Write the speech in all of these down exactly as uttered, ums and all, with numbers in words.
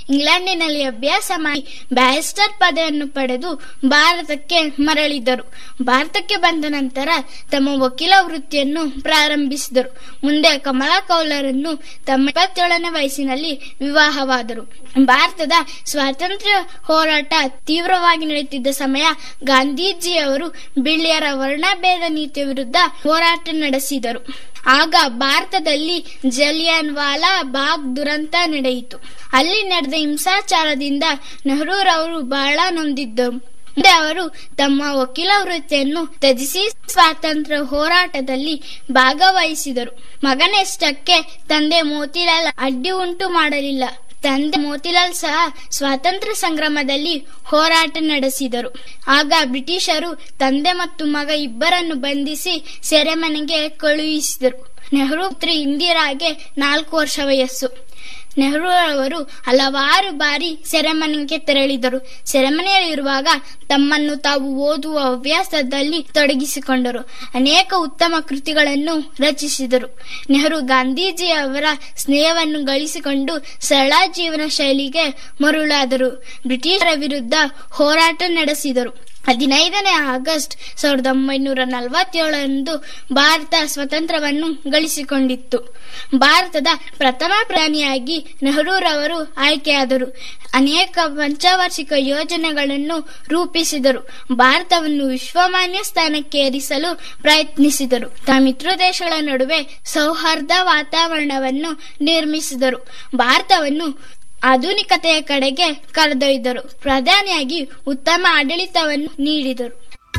ಇಂಗ್ಲೆಂಡಿನಲ್ಲಿ ಅಭ್ಯಾಸ ಮಾಡಿ ಬ್ಯಾರಿಸ್ಟರ್ ಪದವಿಯನ್ನು ಪಡೆದು ಭಾರತಕ್ಕೆ ಮರಳಿದರು. ಭಾರತಕ್ಕೆ ಬಂದ ನಂತರ ತಮ್ಮ ವಕೀಲ ವೃತ್ತಿಯನ್ನು ಪ್ರಾರಂಭಿಸಿದರು. ಮುಂದೆ ಕಮಲಾ ಕೌಲರನ್ನು ತಮ್ಮ ಇಪ್ಪತ್ತೇಳನೇ ವಯಸ್ಸಿನಲ್ಲಿ ವಿವಾಹವಾದರು. ಭಾರತದ ಸ್ವಾತಂತ್ರ್ಯ ಹೋರಾಟ ತೀವ್ರವಾಗಿ ನಡೆಯುತ್ತಿದ್ದ ಸಮಯ ಗಾಂಧೀಜಿಯವರು ಬಿಳಿಯರ ವರ್ಣಭೇದ ನೀತಿಯ ವಿರುದ್ಧ ಹೋರಾಟ ನಡೆಸಿದರು. ಆಗ ಭಾರತದಲ್ಲಿ ಜಲಿಯನ್ ವಾಲಾ ಬಾಗ್ ದುರಂತ ನಡೆಯಿತು. ಅಲ್ಲಿ ನಡೆದ ಹಿಂಸಾಚಾರದಿಂದ ನೆಹರೂರವರು ಬಹಳ ನೊಂದಿದ್ದರು. ಮುಂದೆ ಅವರು ತಮ್ಮ ವಕೀಲ ವೃತ್ತಿಯನ್ನು ತ್ಯಜಿಸಿ ಸ್ವಾತಂತ್ರ್ಯ ಹೋರಾಟದಲ್ಲಿ ಭಾಗವಹಿಸಿದರು. ಮಗನೆಷ್ಟಕ್ಕೆ ತಂದೆ ಮೋತಿಲಾಲ್ ಅಡ್ಡಿ ಉಂಟು ಮಾಡಲಿಲ್ಲ. ತಂದೆ ಮೋತಿಲಾಲ್ ಸಹ ಸ್ವಾತಂತ್ರ್ಯ ಸಂಗ್ರಾಮದಲ್ಲಿ ಹೋರಾಟ ನಡೆಸಿದರು. ಆಗ ಬ್ರಿಟಿಷರು ತಂದೆ ಮತ್ತು ಮಗ ಇಬ್ಬರನ್ನು ಬಂಧಿಸಿ ಸೆರೆಮನೆಗೆ ಕಳುಹಿಸಿದರು. ನೆಹರು ಪುತ್ರಿ ಇಂದಿರಾಗೆ ನಾಲ್ಕು ವರ್ಷ ವಯಸ್ಸು. ನೆಹರು ಅವರು ಹಲವಾರು ಬಾರಿ ಸೆರೆಮನೆಗೆ ತೆರಳಿದರು. ಸೆರೆಮನೆಯಲ್ಲಿರುವಾಗ ತಮ್ಮನ್ನು ತಾವು ಓದುವ ಹವ್ಯಾಸದಲ್ಲಿ ತೊಡಗಿಸಿಕೊಂಡರು. ಅನೇಕ ಉತ್ತಮ ಕೃತಿಗಳನ್ನು ರಚಿಸಿದರು. ನೆಹರು ಗಾಂಧೀಜಿಯವರ ಸ್ನೇಹವನ್ನು ಗಳಿಸಿಕೊಂಡು ಸರಳ ಜೀವನ ಶೈಲಿಗೆ ಮರುಳಾದರು. ಬ್ರಿಟಿಷರ ವಿರುದ್ಧ ಹೋರಾಟ ನಡೆಸಿದರು. ಹದಿನೈದನೇ ಆಗಸ್ಟ್ ಸಾವಿರದ ಒಂಬೈನೂರ ನಲವತ್ತೇಳರಂದು ಭಾರತ ಸ್ವಾತಂತ್ರ್ಯವನ್ನು ಗಳಿಸಿಕೊಂಡಿತ್ತು. ಭಾರತದ ಪ್ರಥಮ ಪ್ರಧಾನಿಯಾಗಿ ನೆಹರೂರವರು ಆಯ್ಕೆಯಾದರು. ಅನೇಕ ಪಂಚವಾರ್ಷಿಕ ಯೋಜನೆಗಳನ್ನು ರೂಪಿಸಿದರು. ಭಾರತವನ್ನು ವಿಶ್ವಮಾನ್ಯ ಸ್ಥಾನಕ್ಕೆ ಏರಿಸಲು ಪ್ರಯತ್ನಿಸಿದರು. ತಮ್ಮ ಮಿತ್ರ ದೇಶಗಳ ನಡುವೆ ಸೌಹಾರ್ದ ವಾತಾವರಣವನ್ನು ನಿರ್ಮಿಸಿದರು. ಭಾರತವನ್ನು ಆಧುನಿಕತೆಯ ಕಡೆಗೆ ಕರೆದೊಯ್ದರು. ಪ್ರಧಾನಿಯಾಗಿ ಉತ್ತಮ ಆಡಳಿತವನ್ನು ನೀಡಿದರು.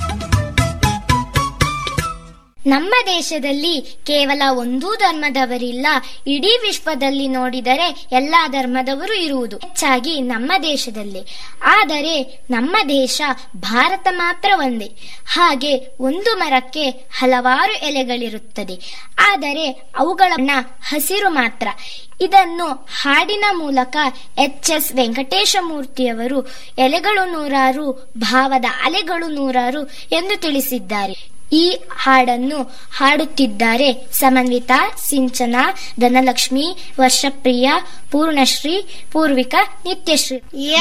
ನಮ್ಮ ದೇಶದಲ್ಲಿ ಕೇವಲ ಒಂದೂ ಧರ್ಮದವರಿಲ್ಲ. ಇಡೀ ವಿಶ್ವದಲ್ಲಿ ನೋಡಿದರೆ ಎಲ್ಲಾ ಧರ್ಮದವರು ಇರುವುದು ಹೆಚ್ಚಾಗಿ ನಮ್ಮ ದೇಶದಲ್ಲಿ. ಆದರೆ ನಮ್ಮ ದೇಶ ಭಾರತ ಮಾತ್ರ ಒಂದೇ. ಹಾಗೆ ಒಂದು ಮರಕ್ಕೆ ಹಲವಾರು ಎಲೆಗಳಿರುತ್ತದೆ, ಆದರೆ ಅವುಗಳ ಬಣ್ಣ ಹಸಿರು ಮಾತ್ರ. ಇದನ್ನು ಹಾಡಿನ ಮೂಲಕ ಎಚ್ ಎಸ್ ವೆಂಕಟೇಶಮೂರ್ತಿಯವರು ಎಲೆಗಳು ನೂರಾರು, ಭಾವದ ಅಲೆಗಳು ನೂರಾರು ಎಂದು ತಿಳಿಸಿದ್ದಾರೆ. ಈ ಹಾಡನ್ನು ಹಾಡುತ್ತಿದ್ದಾರೆ ಸಮನ್ವಿತಾ, ಸಿಂಚನ, ಧನಲಕ್ಷ್ಮಿ, ವರ್ಷಪ್ರಿಯ, ಪೂರ್ಣಶ್ರೀ, ಪೂರ್ವಿಕಾ, ನಿತ್ಯಶ್ರೀ.